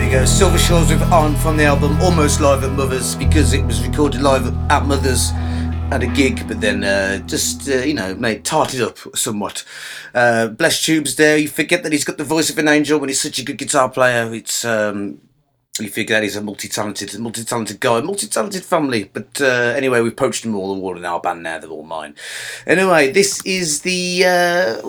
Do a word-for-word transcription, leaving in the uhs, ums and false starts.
we go. Silver Shores with On from the album Almost Live at Mother's, because it was recorded live at Mother's at a gig, but then uh, just, uh, you know, made tarted up somewhat. Uh, bless Tubes there. You forget that he's got the voice of an angel when he's such a good guitar player. It's... Um, you figure that he's a multi-talented, multi-talented guy, multi-talented family. But uh, anyway, we've poached them all, all in our band now. They're all mine. Anyway, this is the... Uh,